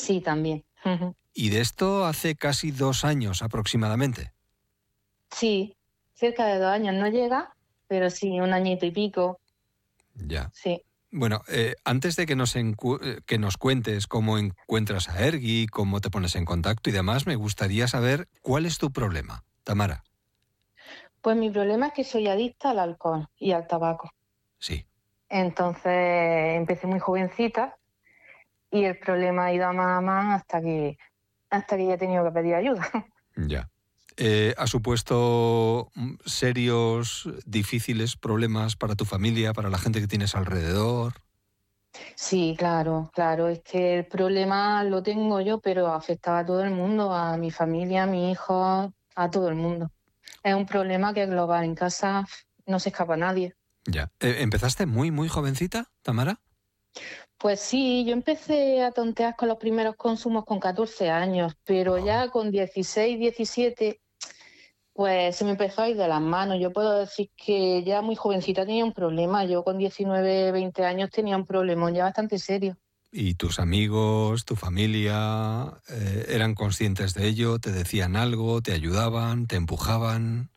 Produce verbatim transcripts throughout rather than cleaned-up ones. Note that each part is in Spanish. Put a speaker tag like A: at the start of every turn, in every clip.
A: Sí, también. Ujú.
B: Y de esto hace casi dos años aproximadamente.
A: Sí, cerca de dos años no llega, pero sí, un añito y pico,
B: Ya.
A: sí.
B: Bueno, eh, antes de que nos, encu- eh, que nos cuentes cómo encuentras a Ergi, cómo te pones en contacto y demás, me gustaría saber cuál es tu problema, Tamara.
A: Pues mi problema es que soy adicta al alcohol y al tabaco.
B: Sí.
A: Entonces empecé muy jovencita y el problema ha ido a más a más hasta que, hasta que ya he tenido que pedir ayuda.
B: Ya. Eh, ¿Ha supuesto mm, serios, difíciles problemas para tu familia, para la gente que tienes alrededor?
A: Sí, claro, claro. Es que el problema lo tengo yo, pero afectaba a todo el mundo, a mi familia, a mi hijo, a todo el mundo. Es un problema que es global. En casa no se escapa nadie.
B: Ya. Eh, ¿Empezaste muy, muy jovencita, Tamara?
A: Pues sí, yo empecé a tontear con los primeros consumos con catorce años, pero
B: Oh.
A: ya con dieciséis, diecisiete, pues se me empezó a ir de las manos. Yo puedo decir que ya muy jovencita tenía un problema. Yo con diecinueve, veinte años tenía un problema ya bastante serio.
B: ¿Y tus amigos, tu familia, eh, eran conscientes de ello? ¿Te decían algo? ¿Te ayudaban? ¿Te empujaban?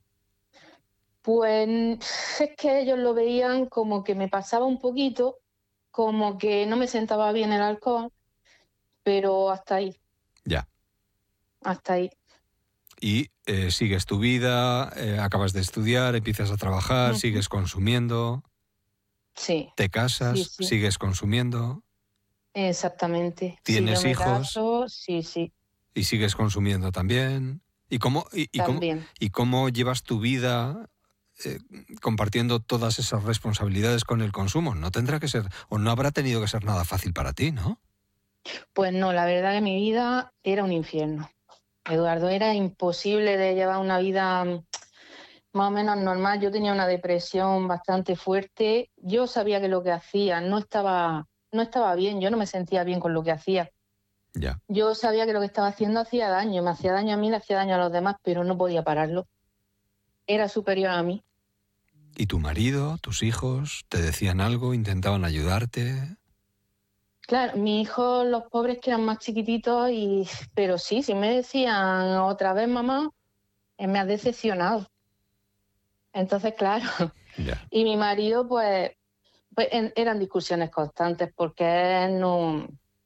A: Pues es que ellos lo veían como que me pasaba un poquito, como que no me sentaba bien el alcohol, pero hasta ahí,
B: Ya.
A: hasta ahí.
B: Y eh, sigues tu vida, eh, acabas de estudiar, empiezas a trabajar,
A: Ujú.
B: sigues consumiendo,
A: Sí,
B: te
A: sí,
B: casas,
A: sí,
B: sigues consumiendo,
A: exactamente. Si yo
B: tienes
A: me
B: hijos
A: caso, sí, sí,
B: y sigues consumiendo también. ¿Y cómo, y, y cómo,
A: también.
B: y cómo llevas tu vida eh, compartiendo todas esas responsabilidades con el consumo? No tendrá que ser, o no habrá tenido que ser nada fácil para ti, ¿no?
A: Pues no, la verdad que mi vida era un infierno. Eduardo, era imposible de llevar una vida mm, más o menos normal. Yo tenía una depresión bastante fuerte. Yo sabía que lo que hacía no estaba, no estaba bien. Yo no me sentía bien con lo que hacía.
B: Ya.
A: Yo sabía que lo que estaba haciendo hacía daño. Me hacía daño a mí, le hacía daño a los demás, pero no podía pararlo. Era superior a mí.
B: ¿Y tu marido, tus hijos, te decían algo, intentaban ayudarte?
A: Claro, mis hijos, los pobres que eran más chiquititos, y pero sí, sí me decían otra vez, mamá, eh, me has decepcionado. Entonces, claro,
B: Ya.
A: y mi marido, pues, pues en- eran discusiones constantes porque él no,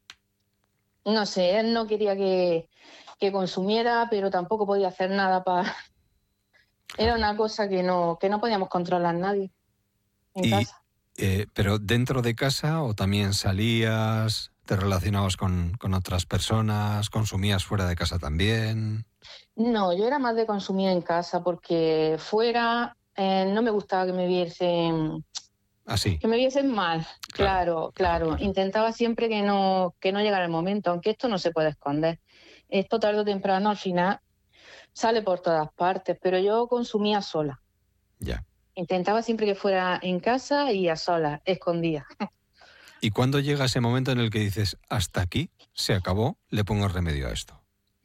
A: no sé, él no quería que, que consumiera, pero tampoco podía hacer nada para... Era
B: Claro.
A: una cosa que no, que no podíamos controlar nadie en
B: Y,
A: casa.
B: eh, pero dentro de casa o también salías, te relacionabas con, con otras personas, consumías fuera de casa también.
A: No, yo era más de consumir en casa porque fuera eh, no me gustaba que me viesen,
B: Así,
A: que me viesen mal.
B: claro,
A: Claro,
B: claro,
A: claro.
B: claro.
A: Intentaba siempre que no, que no llegara el momento, aunque esto no se puede esconder. Esto tarde o temprano al final sale por todas partes, pero yo consumía sola.
B: Ya.
A: Intentaba siempre que fuera en casa y a solas, escondida.
B: ¿Y cuándo llega ese momento en el que dices, hasta aquí, se acabó, le pongo remedio a esto?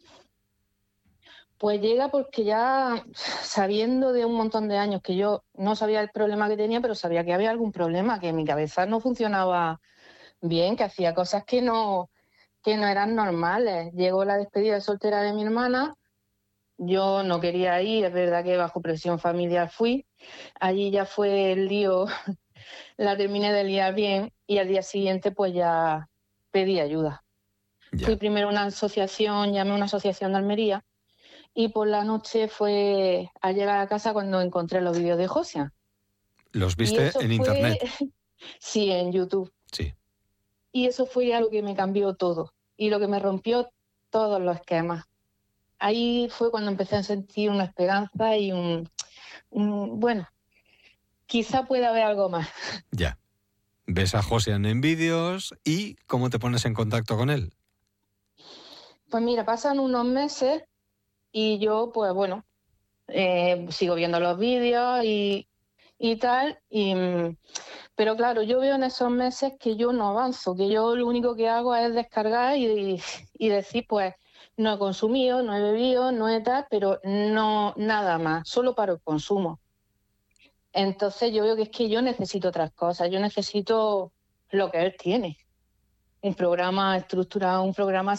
A: Pues llega porque ya sabiendo de un montón de años que yo no sabía el problema que tenía, pero sabía que había algún problema, que mi cabeza no funcionaba bien, que hacía cosas que no, que no eran normales. Llegó la despedida de soltera de mi hermana, yo no quería ir, es verdad que bajo presión familiar fui. Allí ya fue el lío, la terminé de liar bien y al día siguiente pues ya pedí ayuda. Fui
B: Ya.
A: primero a una asociación, llamé a una asociación de Almería y por la noche fue al llegar a casa cuando encontré los vídeos de Josian.
B: ¿Los
A: Y
B: viste
A: eso
B: en
A: fue,
B: internet?
A: sí, en YouTube.
B: Sí.
A: Y eso fue algo que me cambió todo y lo que me rompió todos los esquemas. Ahí fue cuando empecé a sentir una esperanza y un, un bueno, quizá pueda haber algo más.
B: Ya. Ves a Josian en vídeos y ¿cómo te pones en contacto con él?
A: Pues mira, pasan unos meses y yo, pues bueno, eh, sigo viendo los vídeos y, y tal, y, mm, pero claro, yo veo en esos meses que yo no avanzo, que yo lo único que hago es descargar y, y decir, pues, no he consumido, no he bebido, no he tal, pero no nada más, solo para el consumo. Entonces yo veo que es que yo necesito otras cosas, yo necesito lo que él tiene, un programa estructurado, un programa